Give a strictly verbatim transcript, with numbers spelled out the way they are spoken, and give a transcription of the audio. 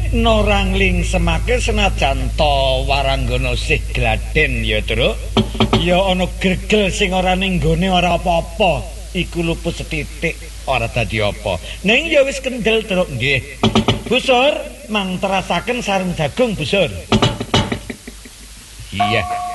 norangling semake senajan to waranggana sih gladen ya, Truk. Ya ana gregel sing ora ning nggone ora apa-apa. Iku luput setitik ora dadi apa. Ning ya wis kendel, Truk, nggih. Busur, mang terasaken sareng jagung, Busur. Iya.